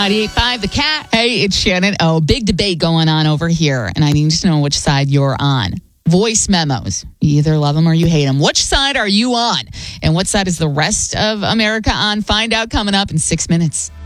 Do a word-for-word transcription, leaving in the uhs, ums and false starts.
ninety-eight point five The Cat. Hey, it's Shannon. Oh, big debate going on over here, and I need to know which side you're on. Voice memos. You either love them or you hate them. Which side are you on? And what side is the rest of America on? Find out coming up in six minutes.